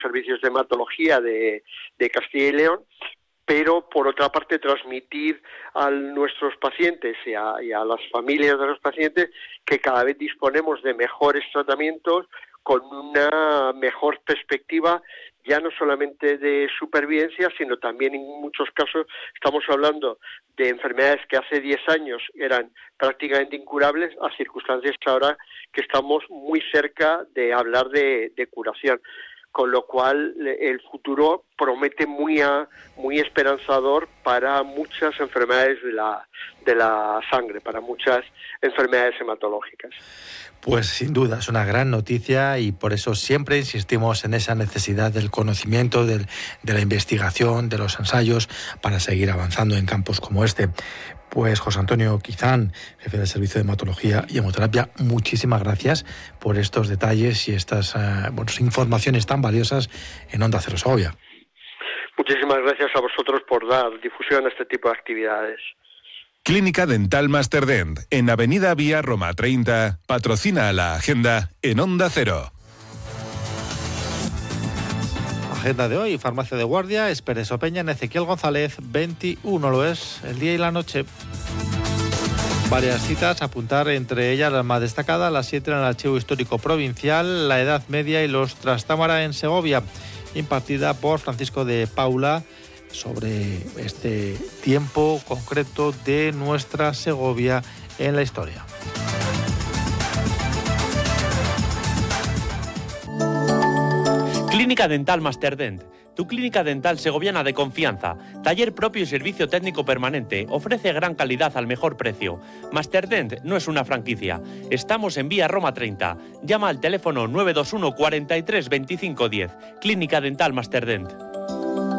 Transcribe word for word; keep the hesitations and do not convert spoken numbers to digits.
servicios de hematología de, de Castilla y León, pero por otra parte transmitir a nuestros pacientes y a, y a las familias de los pacientes que cada vez disponemos de mejores tratamientos con una mejor perspectiva, ya no solamente de supervivencia, sino también en muchos casos estamos hablando de enfermedades que hace diez años eran prácticamente incurables, a circunstancias ahora que estamos muy cerca de hablar de, de curación. Con lo cual el futuro promete muy a, muy esperanzador para muchas enfermedades de la, de la sangre, para muchas enfermedades hematológicas. Pues sin duda es una gran noticia y por eso siempre insistimos en esa necesidad del conocimiento, del, de la investigación, de los ensayos, para seguir avanzando en campos como este. Pues José Antonio Quizán, jefe del Servicio de Hematología y Hemoterapia, muchísimas gracias por estos detalles y estas uh, bueno, informaciones tan valiosas en Onda Cero Segovia. Muchísimas gracias a vosotros por dar difusión a este tipo de actividades. Clínica Dental Masterdent, en Avenida Vía Roma treinta, patrocina a la agenda en Onda Cero. Agenda de hoy, farmacia de guardia, Espereso Peña en Ezequiel González, veintiuno lo es, el día y la noche. Varias citas, apuntar entre ellas las más destacadas, las siete en el Archivo Histórico Provincial, la Edad Media y los Trastámara en Segovia, impartida por Francisco de Paula, sobre este tiempo concreto de nuestra Segovia en la historia. Clínica Dental Masterdent, tu clínica dental segoviana de confianza. Taller propio y servicio técnico permanente. Ofrece gran calidad al mejor precio. Masterdent no es una franquicia. Estamos en Vía Roma treinta. Llama al teléfono nueve dos uno cuarenta y tres veinticinco diez. Clínica Dental Masterdent.